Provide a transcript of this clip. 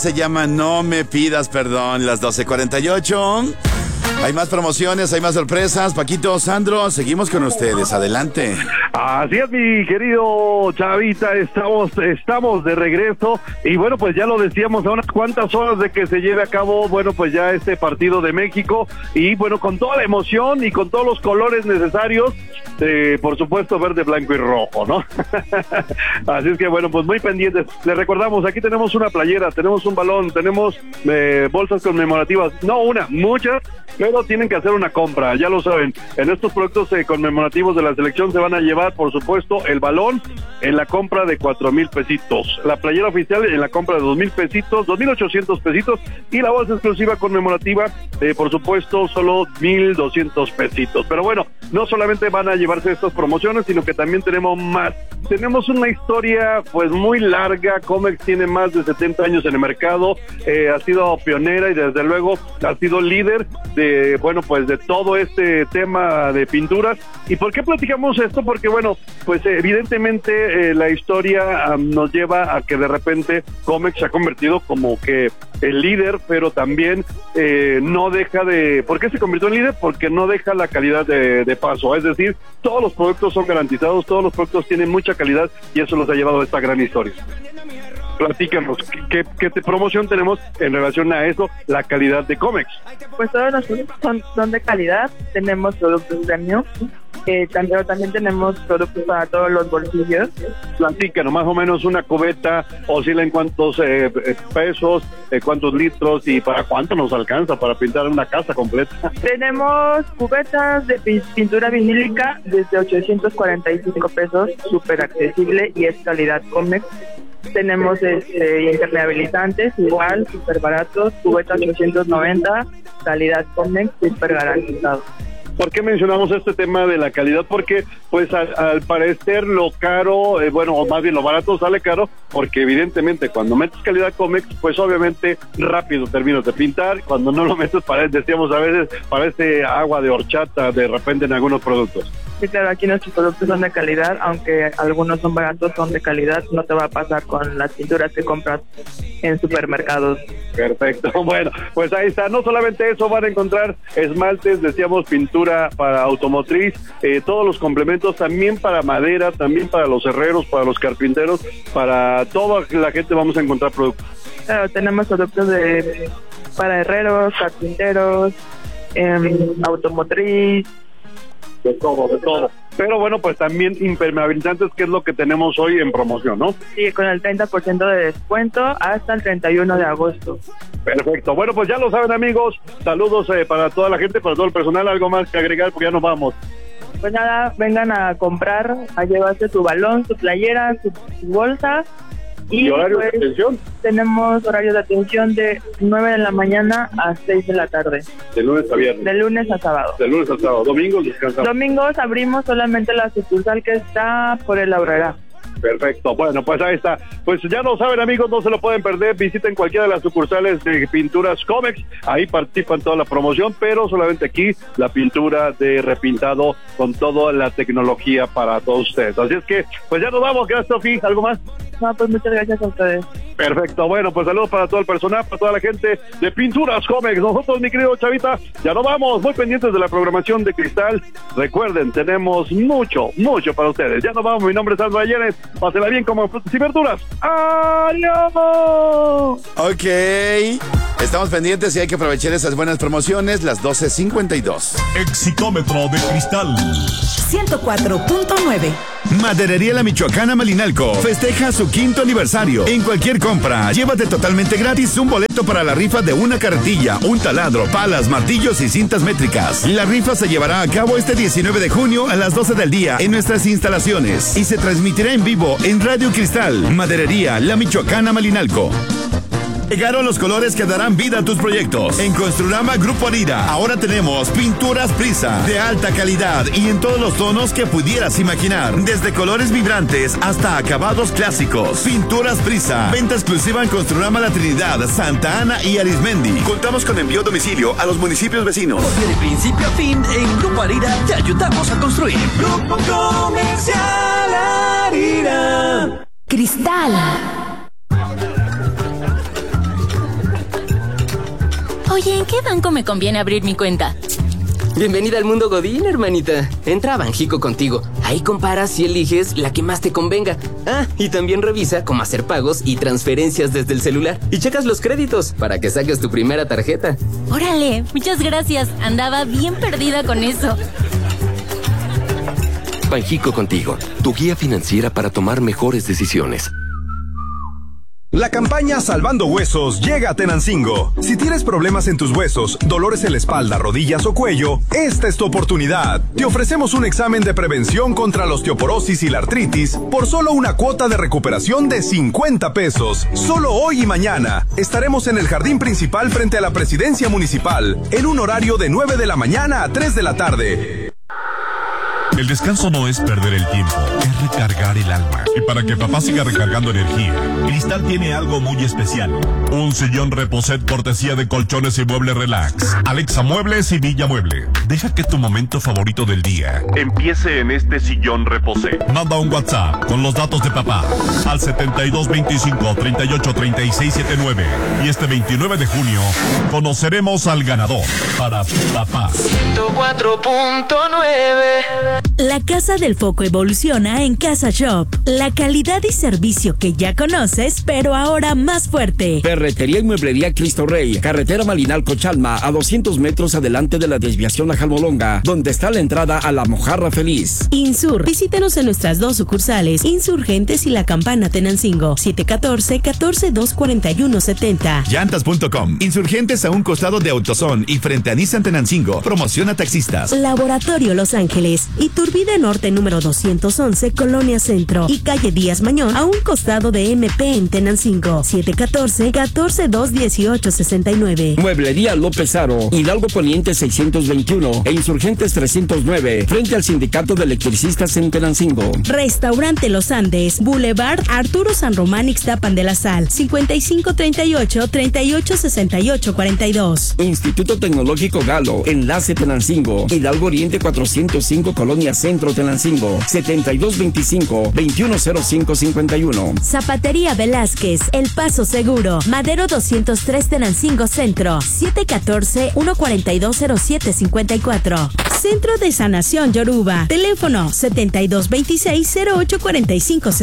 Se llama No Me Pidas Perdón, las 12:48. Hay más promociones, hay más sorpresas. Paquito, Sandro, seguimos con ustedes. Adelante. Así es, mi querido Chavita, estamos de regreso y bueno, pues ya lo decíamos, a unas cuantas horas de que se lleve a cabo, bueno, pues ya este partido de México y bueno, con toda la emoción y con todos los colores necesarios, por supuesto verde, blanco y rojo, ¿no? Así es que bueno, pues muy pendientes. Les recordamos, aquí tenemos una playera, tenemos un balón, tenemos bolsas conmemorativas, no una, muchas, pero tienen que hacer una compra, ya lo saben. En estos productos conmemorativos de la selección se van a llevar, por supuesto, el balón en la compra de 4,000 pesitos, la playera oficial en la compra de 2,000 pesitos, 2,800 pesitos, y la bolsa exclusiva conmemorativa, por supuesto, solo 1,200 pesitos. Pero bueno, no solamente van a llevarse estas promociones, sino que también tenemos más. Tenemos una historia, pues, muy larga. Comex tiene más de 70 años en el mercado, ha sido pionera y desde luego ha sido líder de, bueno, pues, de todo este tema de pinturas. ¿Y por qué platicamos esto? Porque, bueno, pues evidentemente la historia nos lleva a que de repente Comex se ha convertido como que el líder, pero también no deja de... ¿Por qué se convirtió en líder? Porque no deja la calidad de paso, es decir, todos los productos son garantizados, todos los productos tienen mucha calidad y eso los ha llevado a esta gran historia. Platícanos, ¿qué promoción tenemos en relación a eso, la calidad de Comex? Pues todos los productos son de calidad, tenemos productos premium, también tenemos productos para todos los bolsillos. Platícanos, más o menos una cubeta oscila en cuántos pesos, cuántos litros y para cuánto nos alcanza para pintar una casa completa. Tenemos cubetas de pintura vinílica desde 845 pesos, súper accesible y es calidad Comex. Tenemos impermeabilizantes, igual, súper baratos, cubetas 890, calidad Comex, súper garantizado. ¿Por qué mencionamos este tema de la calidad? Porque, pues, al parecer lo caro, bueno, o más bien lo barato sale caro, porque evidentemente cuando metes calidad Comex, pues obviamente rápido terminas de pintar. Cuando no lo metes, decíamos a veces, parece agua de horchata de repente en algunos productos. Sí, claro, aquí nuestros productos son de calidad, aunque algunos son baratos, son de calidad. No te va a pasar con las pinturas que compras en supermercados. Perfecto, bueno, pues ahí está. No solamente eso, van a encontrar esmaltes, decíamos, pintura para automotriz, todos los complementos, también para madera, también para los herreros, para los carpinteros, para toda la gente vamos a encontrar productos. Claro, tenemos productos para herreros, carpinteros, automotriz, de todo. Pero bueno, pues también impermeabilizantes, que es lo que tenemos hoy en promoción, ¿no? Sí, con el 30% de descuento hasta el 31 de agosto. Perfecto. Bueno, pues ya lo saben, amigos. Saludos para toda la gente, para todo el personal. ¿Algo más que agregar? Porque ya nos vamos. Pues nada, vengan a comprar, a llevarse su balón, su playera, su bolsa. ¿Y horario de atención? Tenemos horario de atención de 9 de la mañana a 6 de la tarde. ¿De lunes a viernes? De lunes a sábado. De lunes a sábado. ¿Domingos descansamos? Domingos abrimos solamente la sucursal que está por el Aurrera. Perfecto, bueno, pues ahí está. Pues ya lo saben, amigos, no se lo pueden perder. Visiten cualquiera de las sucursales de pinturas Comex, ahí participan toda la promoción, pero solamente aquí la pintura de repintado con toda la tecnología para todos ustedes. Así es que, pues ya nos vamos. Gracias, Sofi. ¿Algo más? No, pues muchas gracias a ustedes. Perfecto, bueno, pues saludos para todo el personal, para toda la gente de Pinturas Comex. Nosotros, mi querido Chavita, ya nos vamos, muy pendientes de la programación de Cristal. Recuerden, tenemos mucho para ustedes. Ya nos vamos, mi nombre es Sandro Ayeres. Pásela bien como frutas y verduras. ¡Adiós! Ok, estamos pendientes y hay que aprovechar esas buenas promociones, las 12:52. Exitómetro de Cristal 104.9. Maderería La Michoacana Malinalco festeja su 5º aniversario. En cualquier compra, llévate totalmente gratis un boleto para la rifa de una carretilla, un taladro, palas, martillos y cintas métricas. La rifa se llevará a cabo este 19 de junio a las 12 del día en nuestras instalaciones y se transmitirá en vivo en Radio Cristal. Maderería La Michoacana Malinalco. Llegaron los colores que darán vida a tus proyectos. En Construrama Grupo Arira, ahora tenemos pinturas Prisa, de alta calidad y en todos los tonos que pudieras imaginar. Desde colores vibrantes hasta acabados clásicos. Pinturas Prisa, venta exclusiva en Construrama La Trinidad, Santa Ana y Arismendi. Contamos con envío a domicilio a los municipios vecinos. Porque de principio a fin, en Grupo Arira te ayudamos a construir. Grupo Comercial Arira. Cristal. Oye, ¿en qué banco me conviene abrir mi cuenta? Bienvenida al mundo Godín, hermanita. Entra a Banjico Contigo. Ahí comparas y eliges la que más te convenga. Ah, y también revisa cómo hacer pagos y transferencias desde el celular. Y checas los créditos para que saques tu primera tarjeta. Órale, muchas gracias. Andaba bien perdida con eso. Banjico Contigo, tu guía financiera para tomar mejores decisiones. La campaña Salvando Huesos llega a Tenancingo. Si tienes problemas en tus huesos, dolores en la espalda, rodillas o cuello, esta es tu oportunidad. Te ofrecemos un examen de prevención contra la osteoporosis y la artritis por solo una cuota de recuperación de 50 pesos. Solo hoy y mañana estaremos en el jardín principal frente a la presidencia municipal en un horario de 9 de la mañana a 3 de la tarde. El descanso no es perder el tiempo, es recargar el alma. Y para que papá siga recargando energía, Cristal tiene algo muy especial. Un sillón Reposet cortesía de Colchones y Muebles Relax, Alexa Muebles y Villa Mueble. Deja que tu momento favorito del día empiece en este sillón Reposet. Manda un WhatsApp con los datos de papá al 7225-383679. Y este 29 de junio conoceremos al ganador para papá. 4.9. La Casa del Foco evoluciona en Casa Shop. La calidad y servicio que ya conoces, pero ahora más fuerte. Ferretería y mueblería Cristo Rey, carretera Malinalco-Chalma, a 200 metros adelante de la desviación a Jalmolonga, donde está la entrada a La Mojarra Feliz. Insur, visítenos en nuestras 2 sucursales, Insurgentes y La Campana Tenancingo, 714-1424170. Llantas.com, Insurgentes a un costado de AutoZone y frente a Nissan Tenancingo, promociona taxistas. Laboratorio Los Ángeles, Iturbide Norte número 211, Colonia Centro y calle Díaz Mañón, a un costado de MP en Tenancingo, 714-142-1869. Mueblería López Aro, Hidalgo Poniente 621 e Insurgentes 309, frente al Sindicato de Electricistas en Tenancingo. Restaurante Los Andes, Boulevard Arturo San Román Ixtapan de la Sal, 5538-386842. Instituto Tecnológico Galo, Enlace Tenancingo, Hidalgo Oriente 405, Colonia Centro Tenancingo, 7225-210551. Zapatería Velázquez, El Paso Seguro, Madero 203 Tenancingo Centro, 714-1420754. Centro de Sanación Yoruba, teléfono 7226-084560.